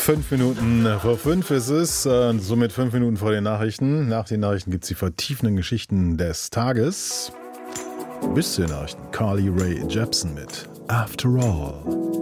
5 Minuten vor 5 ist es, somit 5 Minuten vor den Nachrichten. Nach den Nachrichten gibt es die vertiefenden Geschichten des Tages. Bis zu den Nachrichten Carly Rae Jepsen mit After All.